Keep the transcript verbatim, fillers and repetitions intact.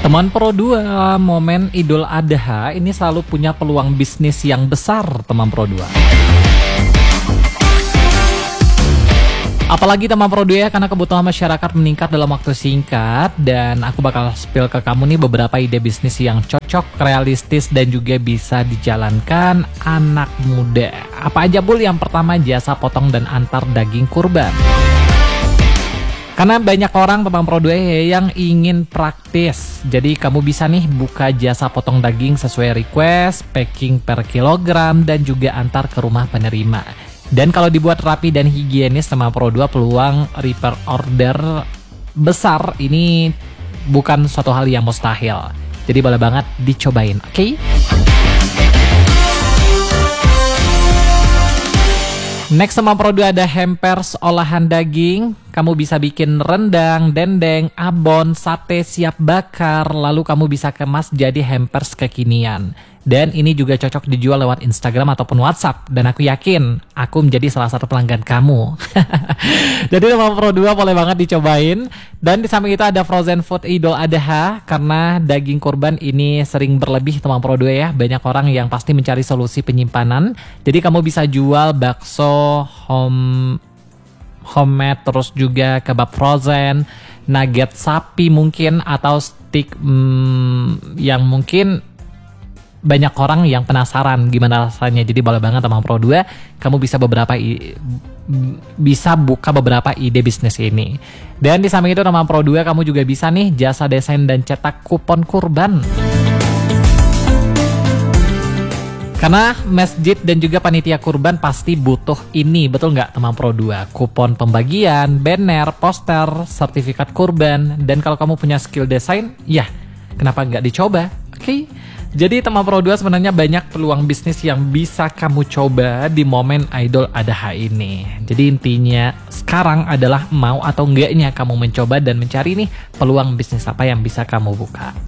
Teman Pro dua, momen Idul Adha ini selalu punya peluang bisnis yang besar, teman Pro dua. Apalagi teman Pro dua ya, karena kebutuhan masyarakat meningkat dalam waktu singkat. Dan aku bakal spill ke kamu nih beberapa ide bisnis yang cocok, realistis, dan juga bisa dijalankan anak muda. Apa aja Bul? Yang pertama, jasa potong dan antar daging kurban. Karena banyak orang teman Pro dua yang ingin praktis. Jadi kamu bisa nih buka jasa potong daging sesuai request, packing per kilogram, dan juga antar ke rumah penerima. Dan kalau dibuat rapi dan higienis teman Pro dua, peluang repeat order besar ini bukan suatu hal yang mustahil. Jadi boleh banget dicobain, oke? Okay? Next teman Pro dua ada hampers olahan daging. Kamu bisa bikin rendang, dendeng, abon, sate siap bakar. Lalu kamu bisa kemas jadi hampers kekinian. Dan ini juga cocok dijual lewat Instagram ataupun WhatsApp. Dan aku yakin aku menjadi salah satu pelanggan kamu. Jadi teman Pro dua boleh banget dicobain. Dan di samping itu ada frozen food Idul Adha. Karena daging kurban ini sering berlebih teman Pro dua ya. Banyak orang yang pasti mencari solusi penyimpanan. Jadi kamu bisa jual bakso home homemade, terus juga kebab frozen, nugget sapi mungkin, atau steak hmm, yang mungkin banyak orang yang penasaran gimana rasanya. Jadi boleh banget teman Pro dua, kamu bisa beberapa i- bisa buka beberapa ide bisnis ini. Dan di samping itu teman Pro dua, kamu juga bisa nih jasa desain dan cetak kupon kurban. Karena masjid dan juga panitia kurban pasti butuh ini, betul nggak teman Pro dua? Kupon pembagian, banner, poster, sertifikat kurban. Dan kalau kamu punya skill desain, ya kenapa nggak dicoba? Oke, okay? Jadi teman Pro dua sebenarnya banyak peluang bisnis yang bisa kamu coba di momen Idul Adha ini. Jadi intinya sekarang adalah mau atau enggaknya kamu mencoba dan mencari nih peluang bisnis apa yang bisa kamu buka.